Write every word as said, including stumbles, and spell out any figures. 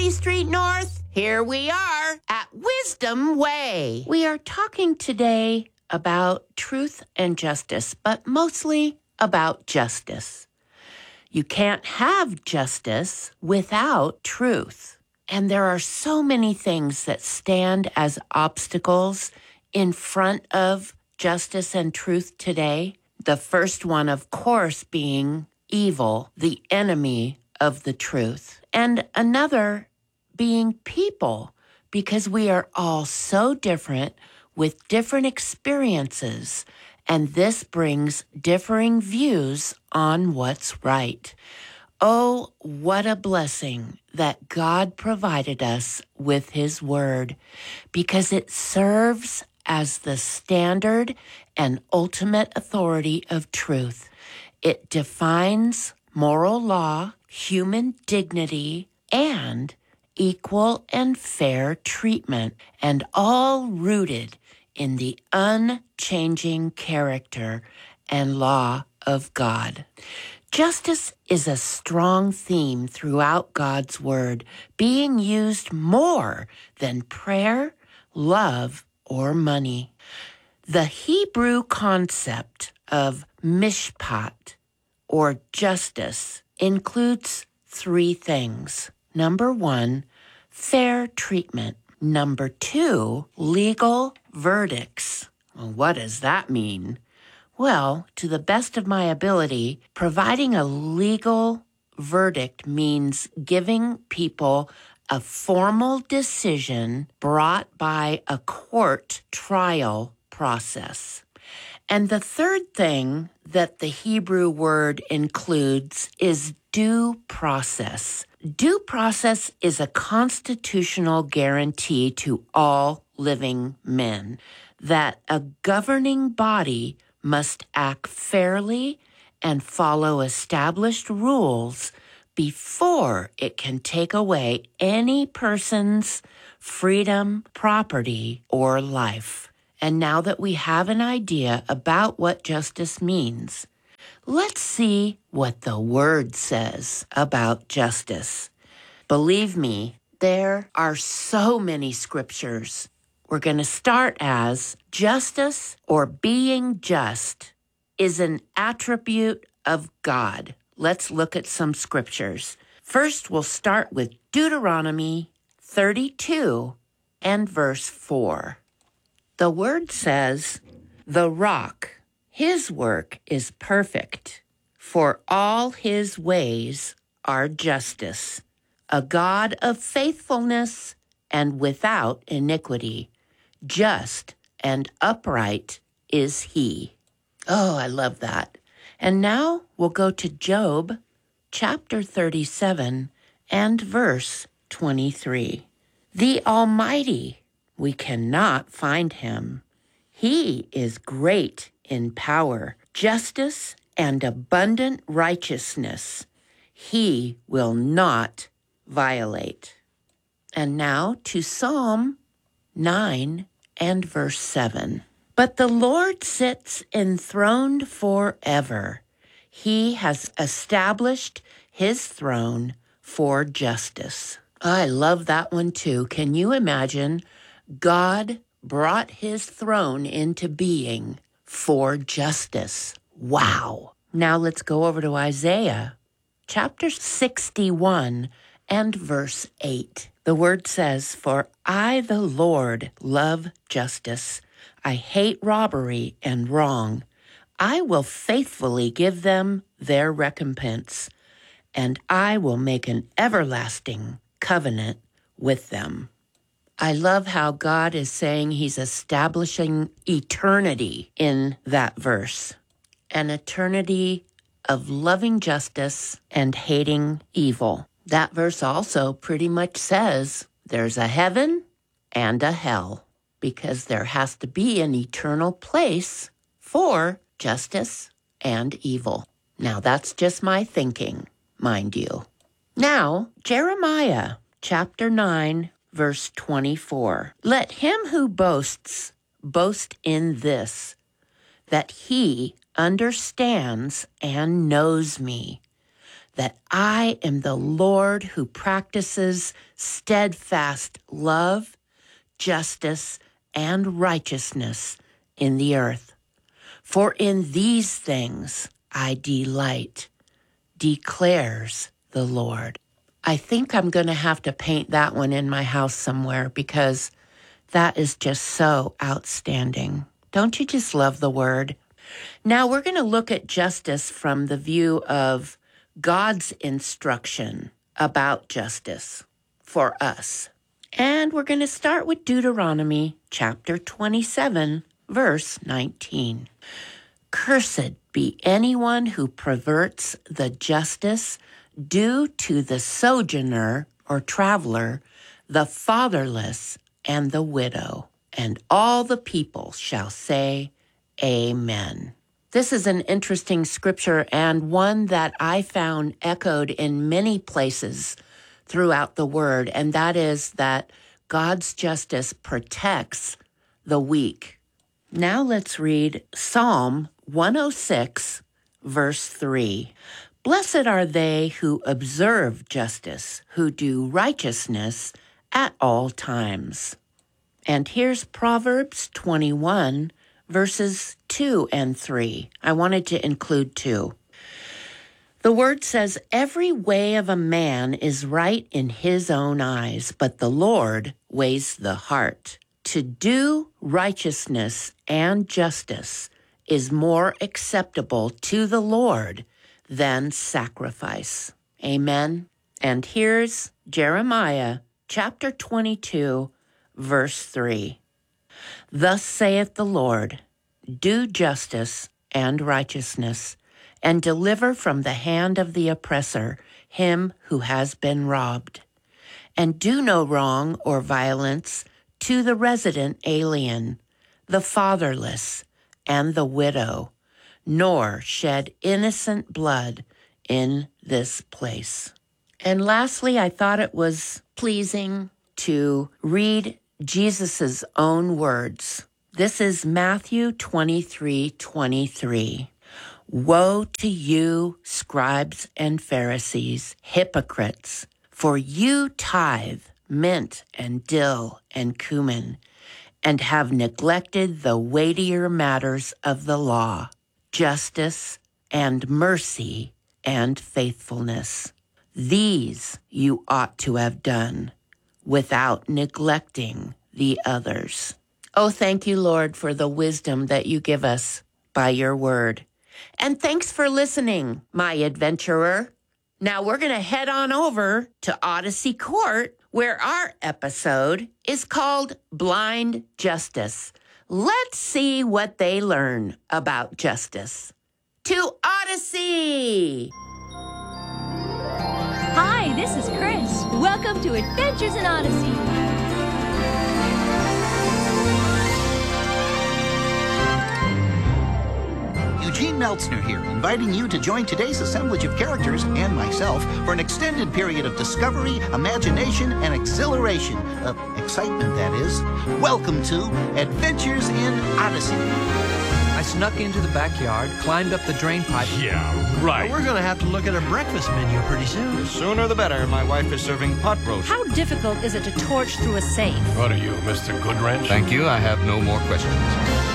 Lee Street North. Here we are at Wisdom Way. We are talking today about truth and justice, but mostly about justice. You can't have justice without truth. And there are so many things that stand as obstacles in front of justice and truth today. The first one, of course, being evil, the enemy of the truth. And another being people, because we are all so different with different experiences, and this brings differing views on what's right. Oh, what a blessing that God provided us with His Word, because it serves as the standard and ultimate authority of truth. It defines moral law, human dignity, and equal and fair treatment, and all rooted in the unchanging character and law of God. Justice is a strong theme throughout God's Word, being used more than prayer, love, or money. The Hebrew concept of mishpat, or justice, includes three things. Number one, fair treatment. Number two, legal verdicts. Well, what does that mean? Well, to the best of my ability, providing a legal verdict means giving people a formal decision brought by a court trial process. And the third thing that the Hebrew word includes is due process. Due process is a constitutional guarantee to all living men that a governing body must act fairly and follow established rules before it can take away any person's freedom, property, or life. And now that we have an idea about what justice means, let's see what the Word says about justice. Believe me, there are so many scriptures. We're going to start as justice, or being just, is an attribute of God. Let's look at some scriptures. First, we'll start with Deuteronomy thirty-two and verse four. The Word says, "The rock, His work is perfect, for all His ways are justice, a God of faithfulness and without iniquity. Just and upright is He." Oh, I love that. And now we'll go to Job chapter thirty-seven and verse twenty-three. "The Almighty, we cannot find Him. He is great in power, justice, and abundant righteousness. He will not violate." And now to Psalm nine and verse seven. "But the Lord sits enthroned forever. He has established His throne for justice." I love that one too. Can you imagine? God brought His throne into being for justice. Wow. Now let's go over to Isaiah chapter sixty-one and verse eight. The Word says, "For I, the Lord, love justice. I hate robbery and wrong. I will faithfully give them their recompense, and I will make an everlasting covenant with them." I love how God is saying He's establishing eternity in that verse, an eternity of loving justice and hating evil. That verse also pretty much says there's a heaven and a hell, because there has to be an eternal place for justice and evil. Now, that's just my thinking, mind you. Now, Jeremiah chapter nine, verse twenty-four. "Let him who boasts boast in this, that he understands and knows me, that I am the Lord who practices steadfast love, justice, and righteousness in the earth. For in these things I delight, declares the Lord. I think I'm going to have to paint that one in my house somewhere because that is just so outstanding. Don't you just love the word? Now we're going to look at justice from the view of God's instruction about justice for us. And we're going to start with Deuteronomy chapter twenty-seven, verse nineteen. Cursed be anyone who perverts the justice due to the sojourner or traveler, the fatherless, and the widow. And all the people shall say, Amen. This is an interesting scripture and one that I found echoed in many places throughout the word, and that is that God's justice protects the weak. Now let's read Psalm one oh six, verse three. Blessed are they who observe justice, who do righteousness at all times. And here's Proverbs twenty-one, verses two and three. I wanted to include two. The word says, every way of a man is right in his own eyes, but the Lord weighs the heart. To do righteousness and justice is more acceptable to the Lord than sacrifice. Amen. And here's Jeremiah chapter twenty-two, verse three. Thus saith the Lord, do justice and righteousness, and deliver from the hand of the oppressor him who has been robbed. And do no wrong or violence to the resident alien, the fatherless, and the widow, nor shed innocent blood in this place. And lastly, I thought it was pleasing to read Jesus' own words. This is Matthew twenty-three twenty-three. Woe to you, scribes and Pharisees, hypocrites, for you tithe mint and dill and cumin, and have neglected the weightier matters of the law, justice and mercy and faithfulness. These you ought to have done without neglecting the others. Oh, thank you, Lord, for the wisdom that you give us by your word. And thanks for listening, my adventurer. Now we're going to head on over to Odyssey Court, where our episode is called Blind Justice. Let's see what they learn about justice. To Odyssey! Hi, this is Chris. Welcome to Adventures in Odyssey. Eugene Meltzner here, inviting you to join today's assemblage of characters and myself for an extended period of discovery, imagination, and exhilaration. Uh, excitement, that is. Welcome to Adventures in Odyssey. I snuck into the backyard, climbed up the drain pipe. Yeah, right. We're going to have to look at a breakfast menu pretty soon. The sooner the better. My wife is serving pot roast. How difficult is it to torch through a safe? What are you, Mister Goodwrench? Thank you. I have no more questions.